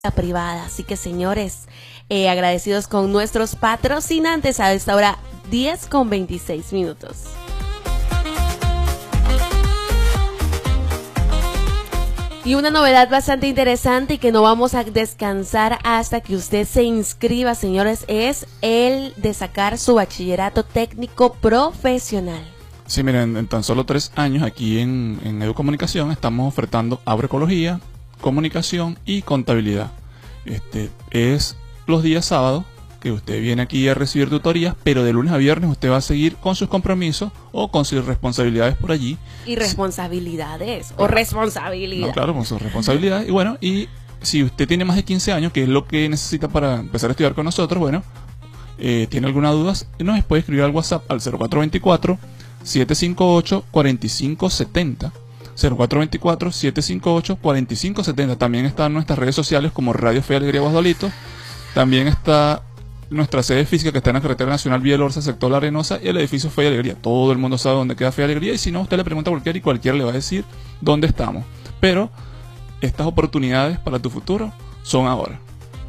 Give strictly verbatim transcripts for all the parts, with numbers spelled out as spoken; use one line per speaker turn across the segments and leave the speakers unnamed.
privada. Así que, señores, eh, agradecidos con nuestros patrocinantes a esta hora diez con veintiséis minutos. Y una novedad bastante interesante y que no vamos a descansar hasta que usted se inscriba, señores, es el de sacar su bachillerato técnico profesional.
Sí, miren, en tan solo tres años aquí en, en Educomunicación estamos ofertando agroecología, comunicación y contabilidad. Este es los días sábados que usted viene aquí a recibir tutorías, pero de lunes a viernes usted va a seguir con sus compromisos o con sus responsabilidades por allí.
Y responsabilidades, o responsabilidad.
No, claro, con sus responsabilidades. Y bueno, y si usted tiene más de quince años, que es lo que necesita para empezar a estudiar con nosotros, bueno, eh, tiene alguna duda, nos puede escribir al WhatsApp al cero cuatro veinticuatro, siete cinco ocho, cuarenta y cinco setenta. cero cuatro veinticuatro, siete cinco ocho, cuarenta y cinco setenta. También están nuestras redes sociales como Radio Fe y Alegría Guasdualito. También está nuestra sede física que está en la carretera nacional Vía Lorza, sector La Arenosa, y el edificio Fe y Alegría. Todo el mundo sabe dónde queda Fe y Alegría, y si no, usted le pregunta a cualquiera y cualquiera le va a decir dónde estamos. Pero estas oportunidades para tu futuro son ahora.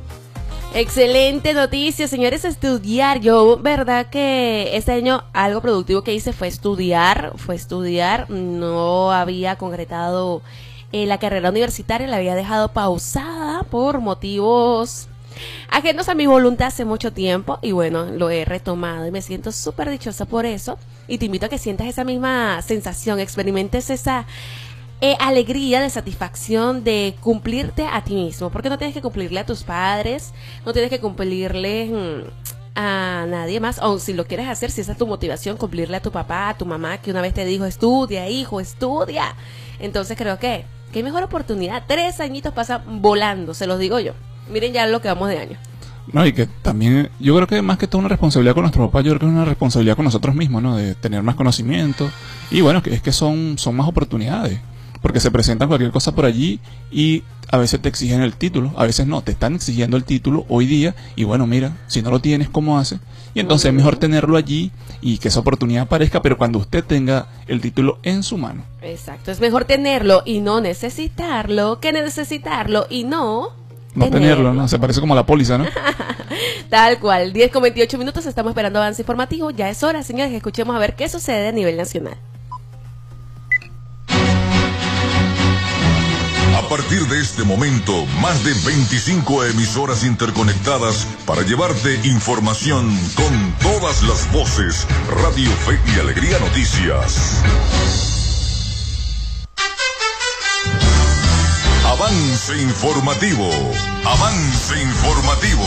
Excelente noticia, señores, estudiar. Yo, verdad que este año algo productivo que hice fue estudiar, fue estudiar. No había concretado eh, la carrera universitaria, la había dejado pausada por motivos ajenos a mi voluntad hace mucho tiempo, y bueno, lo he retomado y me siento súper dichosa por eso, y te invito a que sientas esa misma sensación, experimentes esa eh, alegría de satisfacción de cumplirte a ti mismo, porque no tienes que cumplirle a tus padres, no tienes que cumplirle mmm, a nadie más, o si lo quieres hacer, si esa es tu motivación, cumplirle a tu papá, a tu mamá, que una vez te dijo, estudia, hijo, estudia. Entonces creo que, qué mejor oportunidad, tres añitos pasan volando, se los digo yo. Miren ya lo que vamos de año.
No, y que también, yo creo que más que todo una responsabilidad con nuestro papá, yo creo que es una responsabilidad con nosotros mismos, ¿no? De tener más conocimiento. Y bueno, que es que son, son más oportunidades, porque se presentan cualquier cosa por allí y a veces te exigen el título, a veces no, te están exigiendo el título hoy día, y bueno, mira, si no lo tienes, ¿cómo haces? Y entonces es mejor tenerlo allí y que esa oportunidad aparezca, pero cuando usted tenga el título en su mano. Exacto,
es mejor tenerlo y no necesitarlo, que necesitarlo y no...
No tenerlo, tenerlo, ¿no? Se parece como la póliza, ¿no?
Tal cual. diez con veintiocho minutos, estamos esperando avance informativo. Ya es hora, señores, que escuchemos a ver qué sucede a nivel nacional.
A partir de este momento, más de veinticinco emisoras interconectadas para llevarte información con todas las voces. Radio Fe y Alegría Noticias. Avance informativo, avance informativo.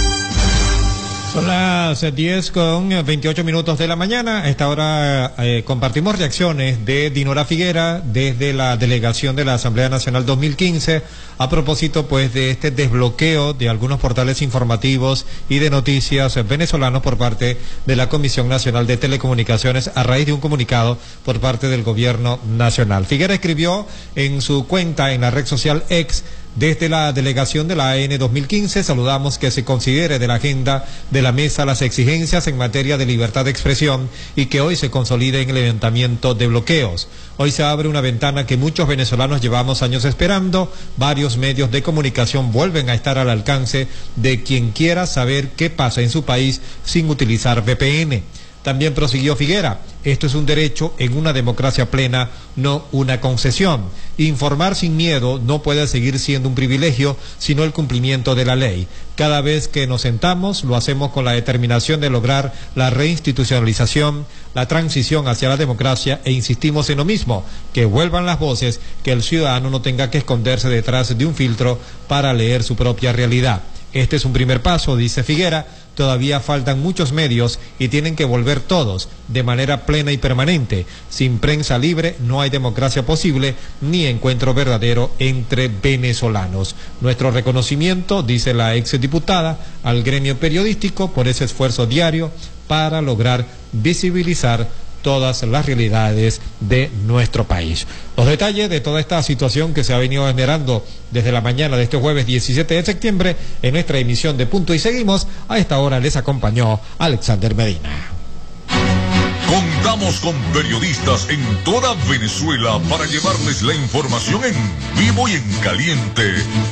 Son las diez con veintiocho minutos de la mañana. A esta hora eh, compartimos reacciones de Dinora Figuera desde la delegación de la Asamblea Nacional dos mil quince a propósito pues de este desbloqueo de algunos portales informativos y de noticias venezolanos por parte de la Comisión Nacional de Telecomunicaciones a raíz de un comunicado por parte del gobierno nacional. Figuera escribió en su cuenta en la red social X: desde la delegación de la A N dos mil quince saludamos que se considere de la agenda de la mesa las exigencias en materia de libertad de expresión y que hoy se consolide en el levantamiento de bloqueos. Hoy se abre una ventana que muchos venezolanos llevamos años esperando. Varios medios de comunicación vuelven a estar al alcance de quien quiera saber qué pasa en su país sin utilizar V P N. También prosiguió Figuera: esto es un derecho en una democracia plena, no una concesión. Informar sin miedo no puede seguir siendo un privilegio, sino el cumplimiento de la ley. Cada vez que nos sentamos, lo hacemos con la determinación de lograr la reinstitucionalización, la transición hacia la democracia, e insistimos en lo mismo: que vuelvan las voces, que el ciudadano no tenga que esconderse detrás de un filtro para leer su propia realidad. Este es un primer paso, dice Figuera. Todavía faltan muchos medios y tienen que volver todos de manera plena y permanente. Sin prensa libre no hay democracia posible ni encuentro verdadero entre venezolanos. Nuestro reconocimiento, dice la exdiputada, al gremio periodístico por ese esfuerzo diario para lograr visibilizar todas las realidades de nuestro país. Los detalles de toda esta situación que se ha venido generando desde la mañana de este jueves diecisiete de septiembre en nuestra emisión de Punto y Seguimos. A esta hora les acompañó Alexander Medina.
Contamos con periodistas en toda Venezuela para llevarles la información en vivo y en caliente.